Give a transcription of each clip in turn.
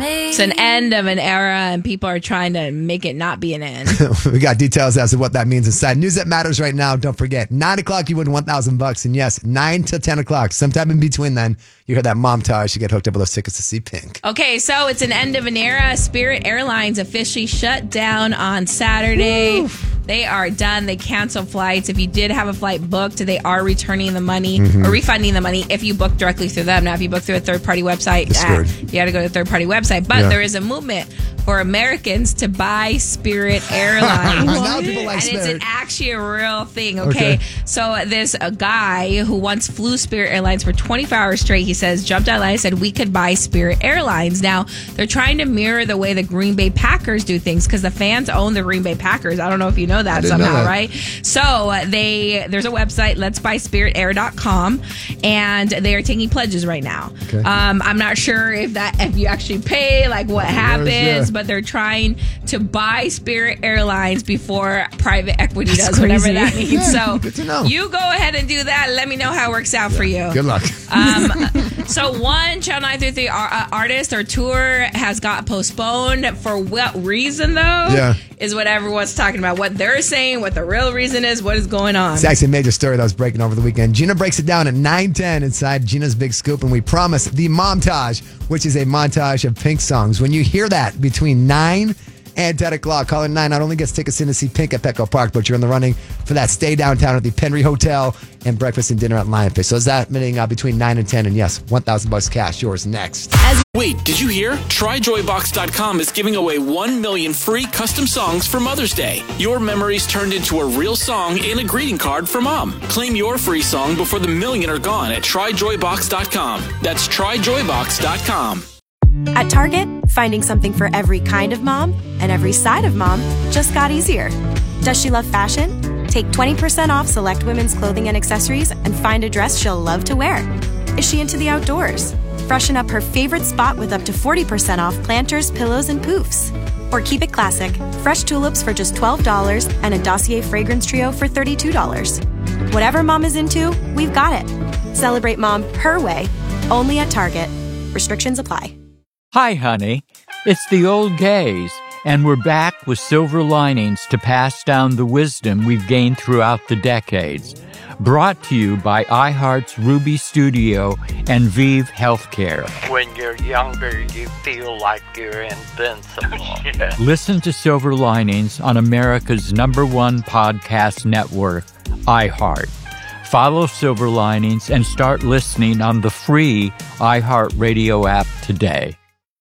It's an end of an era, and people are trying to make it not be an end. We got details as to what that means inside. News that matters right now. Don't forget, 9 o'clock, you win $1,000. And yes, 9 to 10 o'clock, sometime in between then, you hear that montage. You get hooked up with those tickets to see Pink. Okay, so it's an end of an era. Spirit Airlines officially shut down on Saturday. Woo. They are done. They canceled flights. If you did have a flight booked, they are returning the money or refunding the money if you book directly through them. Now, if you book through a third-party website, you got to go to a third-party website. But there is a movement for Americans to buy Spirit Airlines. Now people like and Spirit. it's actually a real thing, okay? So there's a guy who once flew Spirit Airlines for 24 hours straight. He says, jumped out and said, we could buy Spirit Airlines. Now, they're trying to mirror the way the Green Bay Packers do things because the fans own the Green Bay Packers. I don't know if you know that somehow, right? So there's a website, letsbuyspiritair.com, and they are taking pledges right now. Okay. I'm not sure if you actually pay, like what happens, but they're trying to buy Spirit Airlines before private equity does whatever that means. Yeah, so you go ahead and do that. Let me know how it works out for you. Good luck. So one Channel 933 artist or tour has got postponed. For what reason, though, is what everyone's talking about. What they're saying, what the real reason is, what is going on. It's actually a major story that was breaking over the weekend. Gina breaks it down at 9:10 inside Gina's Big Scoop, and we promise the montage, which is a montage of Pink songs. When you hear that between 9 and 10 o'clock, caller 9 not only gets tickets in to see Pink at Petco Park, but you're in the running for that stay downtown at the Penry Hotel and breakfast and dinner at Lionfish. So it's that meaning between 9 and 10, and yes, $1,000 cash. Yours next. Wait, did you hear? TryJoyBox.com is giving away 1 million free custom songs for Mother's Day. Your memories turned into a real song in a greeting card for Mom. Claim your free song before the million are gone at TryJoyBox.com. That's TryJoyBox.com. At Target, finding something for every kind of mom and every side of mom just got easier. Does she love fashion? Take 20% off select women's clothing and accessories and find a dress she'll love to wear. Is she into the outdoors? Freshen up her favorite spot with up to 40% off planters, pillows, and poofs. Or keep it classic, fresh tulips for just $12 and a Dossier fragrance trio for $32. Whatever mom is into, we've got it. Celebrate mom her way, only at Target. Restrictions apply. Hi, honey. It's the old gays, and we're back with silver linings to pass down the wisdom we've gained throughout the decades. Brought to you by iHeart's Ruby Studio and Vive Healthcare. When you're younger, you feel like you're invincible. Listen to Silver Linings on America's #1 podcast network, iHeart. Follow Silver Linings and start listening on the free iHeartRadio app today.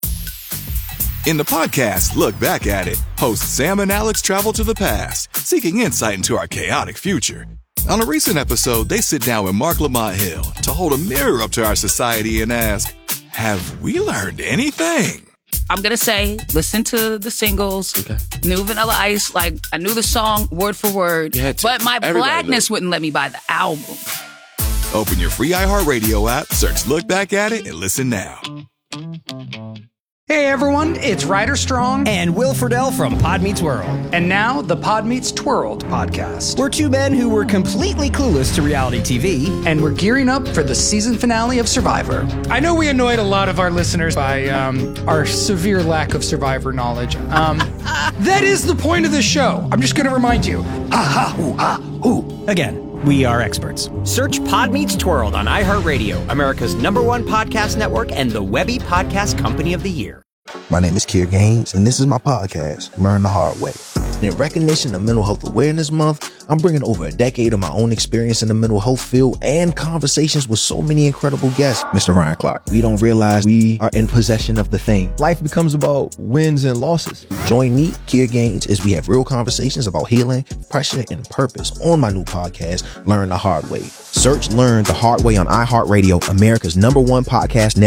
In the podcast, Look Back at It, hosts Sam and Alex travel to the past, seeking insight into our chaotic future. On a recent episode, they sit down with Mark Lamont Hill to hold a mirror up to our society and ask, have we learned anything? I'm going to say, listen to the singles, New Vanilla Ice, like I knew the song word for word, but my blackness wouldn't let me buy the album. Open your free iHeartRadio app, search Look Back at It, and listen now. Hey everyone, it's Ryder Strong and Will Friedle from Pod Meets World. And now the Pod Meets Twirled podcast. We're two men who were completely clueless to reality TV. And we're gearing up for the season finale of Survivor. I know we annoyed a lot of our listeners by our severe lack of Survivor knowledge. That is the point of the show. I'm just going to remind you. Again. We are experts. Search Pod Meets Twirled on iHeartRadio, America's #1 podcast network and the Webby Podcast Company of the Year. My name is Kier Gaines, and this is my podcast, Learn the Hard Way. In recognition of Mental Health Awareness Month, I'm bringing over a decade of my own experience in the mental health field and conversations with so many incredible guests. Mr. Ryan Clark, we don't realize we are in possession of the thing. Life becomes about wins and losses. Join me, Kier Gaines, as we have real conversations about healing, pressure, and purpose on my new podcast, Learn the Hard Way. Search Learn the Hard Way on iHeartRadio, America's #1 podcast network.